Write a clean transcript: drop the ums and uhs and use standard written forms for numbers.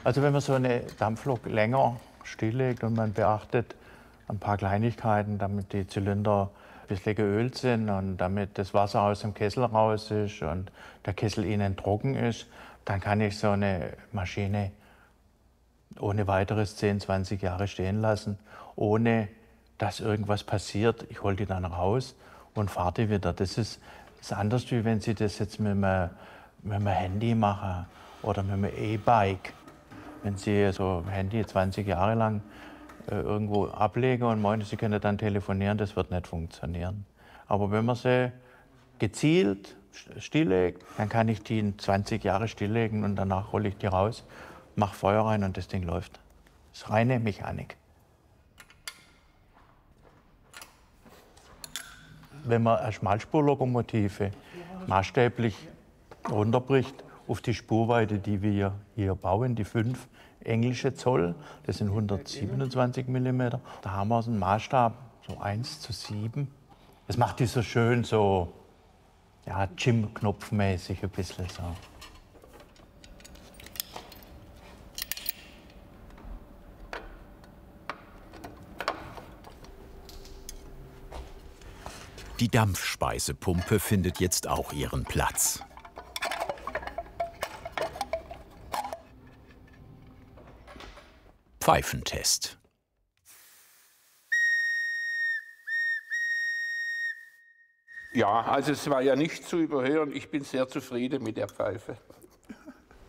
Also wenn man so eine Dampflok länger stilllegt und man beachtet ein paar Kleinigkeiten, damit die Zylinder ein bisschen geölt sind und damit das Wasser aus dem Kessel raus ist und der Kessel innen trocken ist, dann kann ich so eine Maschine ohne weiteres 10, 20 Jahre stehen lassen, ohne dass irgendwas passiert. Ich hole die dann raus und fahre die wieder. Das ist anders, wie wenn Sie das jetzt mit einem Handy machen oder mit einem E-Bike. Wenn Sie so ein Handy 20 Jahre lang irgendwo ablegen und meinen, Sie können dann telefonieren, das wird nicht funktionieren. Aber wenn man sie gezielt stilllegt, dann kann ich die in 20 Jahre stilllegen und danach hole ich die raus, mache Feuer rein und das Ding läuft. Das ist reine Mechanik. Wenn man eine Schmalspurlokomotive maßstäblich runterbricht auf die Spurweite, die wir hier bauen, die 5 englische Zoll, das sind 127 mm. Da haben wir einen Maßstab, so 1:7. Das macht die so schön, so ja, Gym-Knopfmäßig ein bisschen so. Die Dampfspeisepumpe findet jetzt auch ihren Platz. Pfeifentest. Ja, also es war ja nicht zu überhören. Ich bin sehr zufrieden mit der Pfeife.